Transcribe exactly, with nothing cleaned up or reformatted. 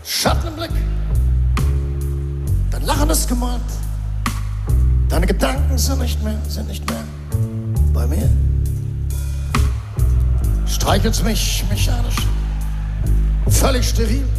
Schatten im Blick, dein Lachen ist gemalt, deine Gedanken sind nicht mehr, sind nicht mehr bei mir. Streichelst mich mechanisch, völlig steril.